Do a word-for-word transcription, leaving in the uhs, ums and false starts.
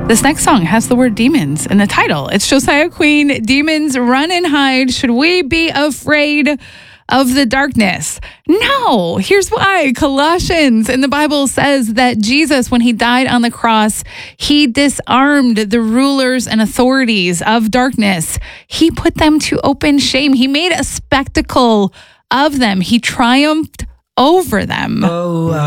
This next song has the word demons in the title. It's Josiah Queen, Demons Run and Hide. Should we be afraid of the darkness? No. Here's why. Colossians in the Bible says that Jesus, when he died on the cross, he disarmed the rulers and authorities of darkness. He put them to open shame. He made a spectacle of them. He triumphed over them. Oh,